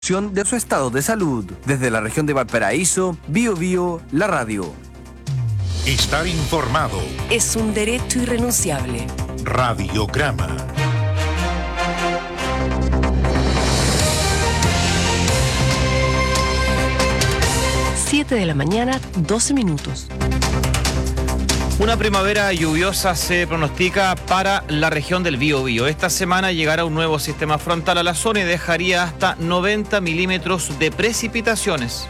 De su estado de salud. Desde la región de Valparaíso, Bio Bio, la radio. Estar informado es un derecho irrenunciable. Radiograma. Siete de la mañana, 12 minutos. Una primavera lluviosa se pronostica para la región del Biobío. Esta semana llegará un nuevo sistema frontal a la zona y dejaría hasta 90 milímetros de precipitaciones.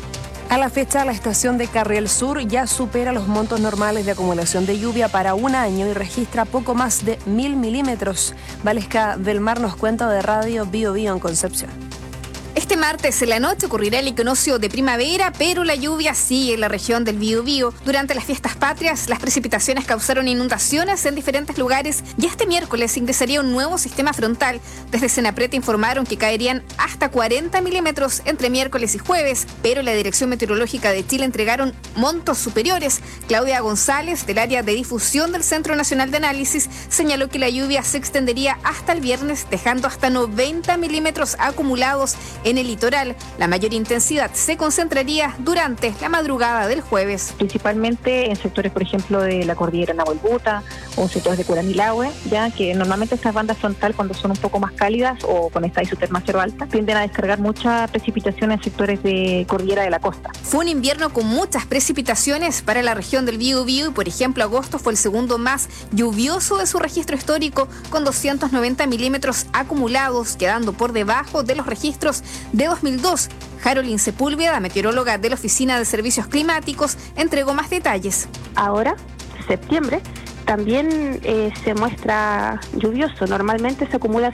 A la fecha, la estación de Carriel Sur ya supera los montos normales de acumulación de lluvia para un año y registra poco más de 1000 milímetros. Valesca del Mar nos cuenta de Radio Biobío en Concepción. Este martes en la noche ocurrirá el equinoccio de primavera, pero la lluvia sigue en la región del Biobío. Durante las fiestas patrias, las precipitaciones causaron inundaciones en diferentes lugares y este miércoles ingresaría un nuevo sistema frontal. Desde Senapred informaron que caerían hasta 40 milímetros entre miércoles y jueves, pero la Dirección Meteorológica de Chile entregaron montos superiores. Claudia González, del área de difusión del Centro Nacional de Análisis, señaló que la lluvia se extendería hasta el viernes, dejando hasta 90 milímetros acumulados en el litoral. La mayor intensidad se concentraría durante la madrugada del jueves. Principalmente en sectores, por ejemplo, de la cordillera Nahuelbuta o sectores de Curanilahue, ya que normalmente estas bandas frontal, cuando son un poco más cálidas o con esta isoterma cero alta, tienden a descargar mucha precipitación en sectores de cordillera de la costa. Fue un invierno con muchas precipitaciones para la región del Biobío y, por ejemplo, agosto fue el segundo más lluvioso de su registro histórico, con 290 milímetros acumulados, quedando por debajo de los registros de 2002. Jarolín Sepúlveda, meteoróloga de la Oficina de Servicios Climáticos, entregó más detalles. Ahora, septiembre, también se muestra lluvioso. Normalmente se acumulan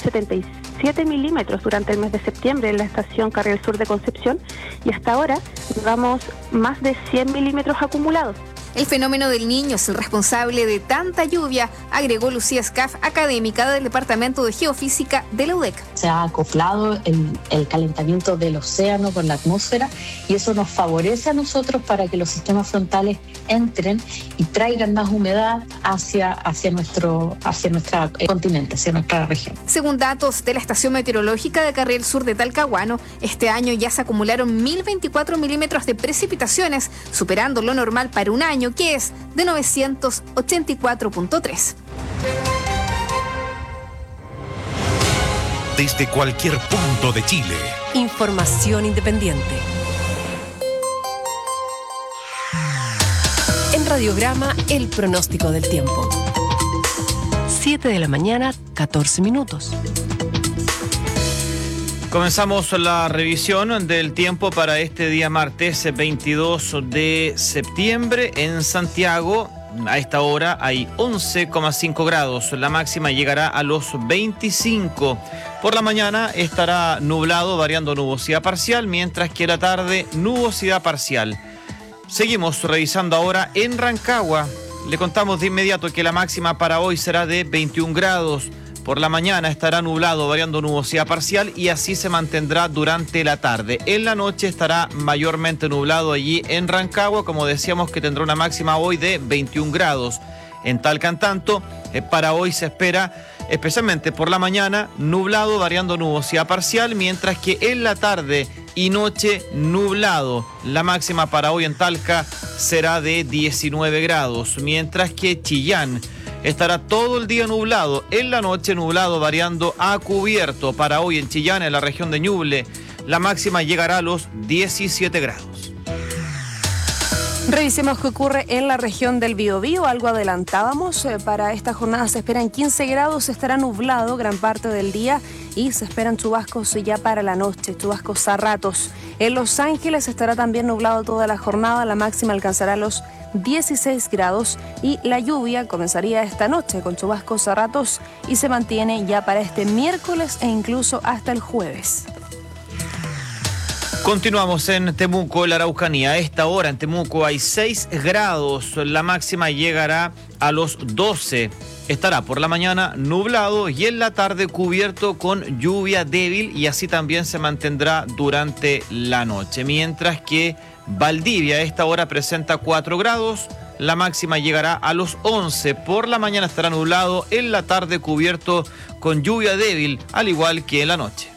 77 milímetros durante el mes de septiembre en la estación Carriel Sur de Concepción y hasta ahora llevamos más de 100 milímetros acumulados. El fenómeno del Niño es el responsable de tanta lluvia, agregó Lucía Scaff, académica del Departamento de Geofísica de la UDEC. Se ha acoplado el calentamiento del océano con la atmósfera y eso nos favorece a nosotros para que los sistemas frontales entren y traigan más humedad hacia nuestro continente, hacia nuestra región. Según datos de la Estación Meteorológica de Carriel Sur de Talcahuano, este año ya se acumularon 1024 milímetros de precipitaciones, superando lo normal para un año, que es de 984.3. Desde cualquier punto de Chile. Información independiente. En Radiograma, el pronóstico del tiempo. 7 de la mañana, 14 minutos. Comenzamos la revisión del tiempo para este día martes 22 de septiembre en Santiago. A esta hora hay 11,5 grados. La máxima llegará a los 25. Por la mañana estará nublado, variando nubosidad parcial, mientras que a la tarde nubosidad parcial. Seguimos revisando ahora en Rancagua. Le contamos de inmediato que la máxima para hoy será de 21 grados. Por la mañana estará nublado, variando nubosidad parcial y así se mantendrá durante la tarde. En la noche estará mayormente nublado allí en Rancagua, como decíamos que tendrá una máxima hoy de 21 grados. En Talcahuano, para hoy se espera, especialmente por la mañana, nublado, variando nubosidad parcial, mientras que en la tarde y noche nublado. La máxima para hoy en Talca será de 19 grados, mientras que Chillán estará todo el día nublado, en la noche nublado, variando a cubierto. Para hoy en Chillán, en la región de Ñuble, la máxima llegará a los 17 grados. Revisemos qué ocurre en la región del Biobío. Algo adelantábamos. Para esta jornada se esperan 15 grados, estará nublado gran parte del día y se esperan chubascos ya para la noche, chubascos a ratos. En Los Ángeles estará también nublado toda la jornada, la máxima alcanzará los 16 grados y la lluvia comenzaría esta noche con chubascos a ratos y se mantiene ya para este miércoles e incluso hasta el jueves. Continuamos en Temuco, la Araucanía. A esta hora en Temuco hay 6 grados, la máxima llegará a los 12. Estará por la mañana nublado y en la tarde cubierto con lluvia débil y así también se mantendrá durante la noche. Mientras que Valdivia a esta hora presenta 4 grados, la máxima llegará a los 11. Por la mañana estará nublado, en la tarde cubierto con lluvia débil, al igual que en la noche.